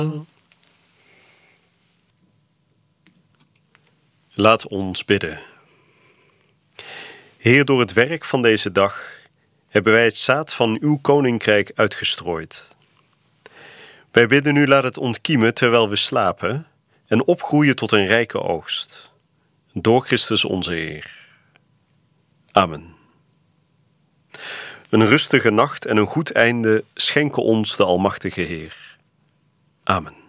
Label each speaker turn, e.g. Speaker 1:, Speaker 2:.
Speaker 1: Laat ons bidden. Heer, door het werk van deze dag hebben wij het zaad van uw koninkrijk uitgestrooid. Wij bidden u, laat het ontkiemen terwijl we slapen en opgroeien tot een rijke oogst. Door Christus onze Heer. Amen. Een rustige nacht en een goed einde schenken ons de Almachtige Heer. Amen.